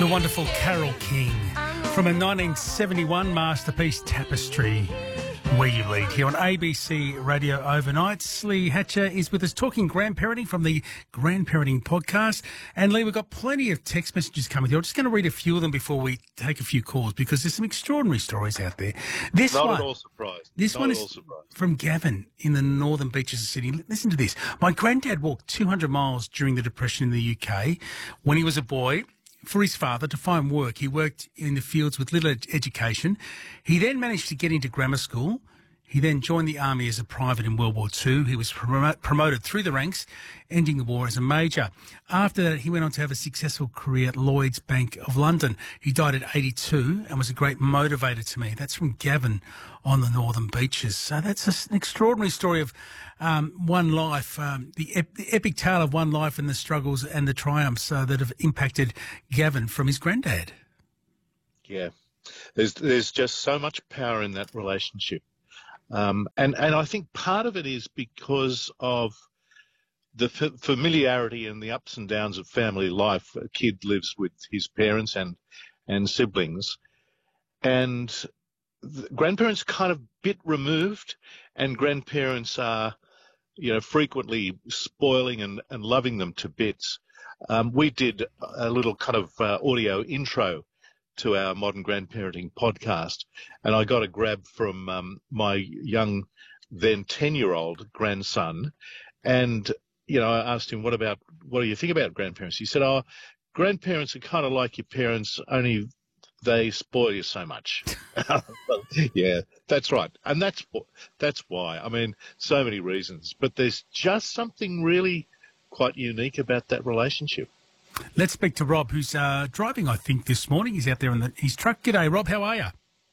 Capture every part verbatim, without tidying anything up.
The wonderful Carole King from a nineteen seventy-one masterpiece, Tapestry, Where You Lead, here on A B C Radio Overnights. Lee Hatcher is with us talking grandparenting from the Grandparenting Podcast. And Lee, we've got plenty of text messages coming through. I'm just going to read a few of them before we take a few calls because there's some extraordinary stories out there. This Not one, at all surprised. This Not one at is all surprised. from Gavin in the northern beaches of Sydney. Listen to this. My granddad walked two hundred miles during the Depression in the U K when he was a boy for his father to find work. He worked in the fields with little ed- education. He then managed to get into grammar school. He then joined the army as a private in World War Two. He was promo- promoted through the ranks, ending the war as a major. After that, he went on to have a successful career at Lloyd's Bank of London. He died at eighty-two and was a great motivator to me. That's from Gavin on the northern beaches. So that's a, an extraordinary story of um, one life, um, the, ep- the epic tale of one life and the struggles and the triumphs uh, that have impacted Gavin from his granddad. Yeah. There's there's just so much power in that relationship. Um, and, and I think part of it is because of the f- familiarity and the ups and downs of family life. A kid lives with his parents and, and siblings, and the grandparents are kind of a bit removed, and grandparents are, you know, frequently spoiling and, and loving them to bits. Um, we did a little kind of uh, audio intro to our Modern Grandparenting podcast, and I got a grab from um, my young, then ten-year-old grandson, and, you know, I asked him, what about, what do you think about grandparents? He said, oh, grandparents are kind of like your parents, only they spoil you so much. Yeah, that's right. And that's, that's why. I mean, so many reasons, but there's just something really quite unique about that relationship. Let's speak to Rob, who's uh, driving, I think, this morning. He's out there in the, his truck. G'day, Rob. How are you?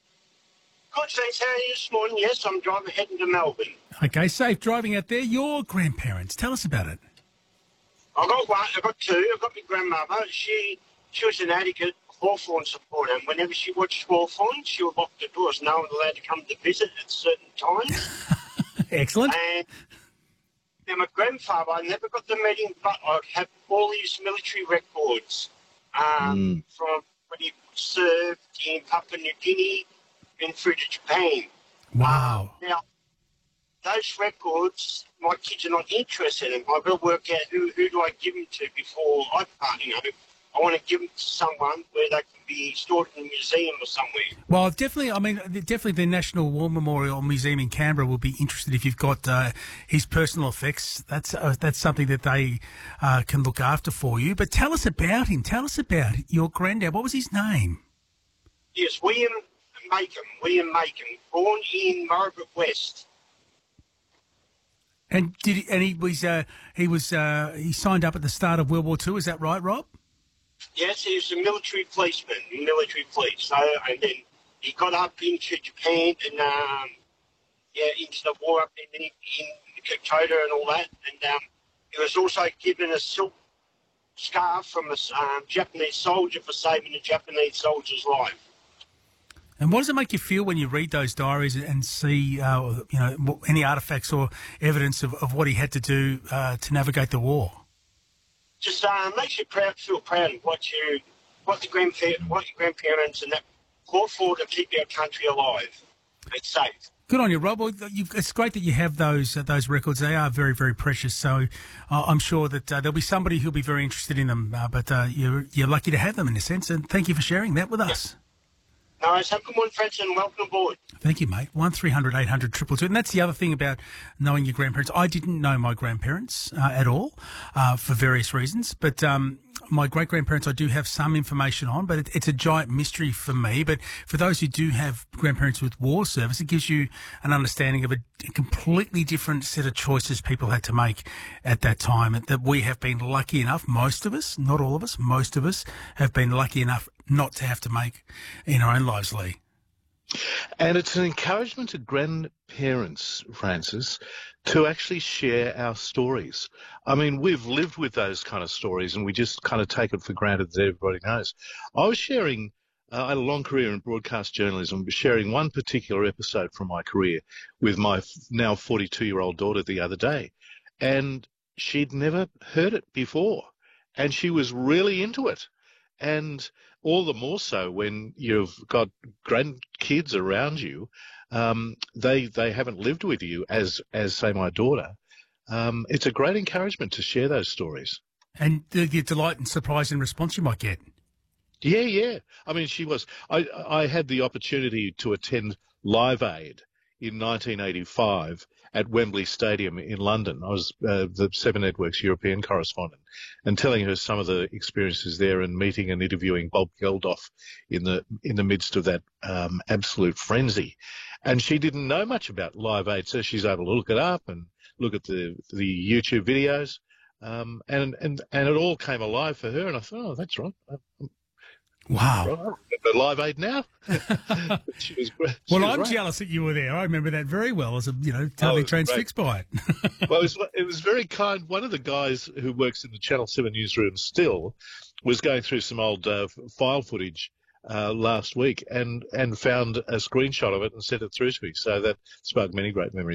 Good, thanks. How are you this morning? Yes, I'm driving heading to Melbourne. Okay, safe driving out there. Your grandparents, tell us about it. I've got one. I've got two. I've got my grandmother. She she was an addict at Hawthorn supporter, and whenever she watched Hawthorn, she would lock the doors. No one allowed to come to visit at certain times. Excellent. And then my grandfather, I never got to meet him, but I have all his military records um, Mm. from when he served in Papua New Guinea and through to Japan. Wow. Now, those records, my kids are not interested in. I've got to work out who, who do I give them to before I part, you know. I want to give them to someone where they can be stored in a museum or somewhere. Well, definitely, I mean, definitely the National War Memorial Museum in Canberra will be interested if you've got uh, his personal effects. That's uh, that's something that they uh, can look after for you. But tell us about him. Tell us about your granddad. What was his name? Yes, William Macomb. William Macomb, born in Margaret West. And did he, and he was uh, he was uh, he signed up at the start of World War Two. Is that right, Rob? Yes, he was a military policeman, military police. So, and then he got up into Japan and, um, yeah, into the war up in, in Kokoda and all that. And um, he was also given a silk scarf from a um, Japanese soldier for saving a Japanese soldier's life. And what does it make you feel when you read those diaries and see, uh, you know, any artefacts or evidence of, of what he had to do uh, to navigate the war? Just uh, makes you proud, feel proud of what you, what the grandparents, what your grandparents and that fought for to keep our country alive. It's safe. Good on you, Rob. Well, you've, it's great that you have those uh, those records. They are very, very precious. So uh, I'm sure that uh, there'll be somebody who'll be very interested in them. Uh, but uh, you're you're lucky to have them in a sense. And thank you for sharing that with us. No, it's have good morning, friends, and welcome aboard. Thank you, mate. one three hundred eight hundred two two two. And that's the other thing about knowing your grandparents. I didn't know my grandparents uh, at all uh, for various reasons. But um, my great-grandparents I do have some information on, but it, it's a giant mystery for me. But for those who do have grandparents with war service, it gives you an understanding of a, a completely different set of choices people had to make at that time. That we have been lucky enough, most of us, not all of us, most of us have been lucky enough not to have to make in our own lives, Lee. And it's an encouragement to grandparents, Francis, to actually share our stories. I mean, we've lived with those kind of stories and we just kind of take it for granted that everybody knows. I was sharing, uh, I had a long career in broadcast journalism, but sharing one particular episode from my career with my now forty-two-year-old daughter the other day. And she'd never heard it before. And she was really into it. and all the more so when you've got grandkids around you. Um, they they haven't lived with you as as say my daughter. Um, it's a great encouragement to share those stories. And the, the delight and surprise and response you might get. Yeah, yeah. I mean, she was. I I had the opportunity to attend Live Aid in nineteen eighty-five at Wembley Stadium in London. I was uh, the Seven Networks European correspondent, and telling her some of the experiences there, and meeting and interviewing Bob Geldof in the in the midst of that um, absolute frenzy. And she didn't know much about Live Aid, so she's able to look it up and look at the the YouTube videos, um, and and and it all came alive for her. And I thought, oh, that's right. Wow. Right. The Live Aid now. she was, she well, was I'm right. jealous that you were there. I remember that very well as a, you know, totally Oh, transfixed by it. Well, it was, it was very kind. One of the guys who works in the Channel seven newsroom still was going through some old uh, file footage uh, last week and, and found a screenshot of it and sent it through to me. So that sparked many great memories.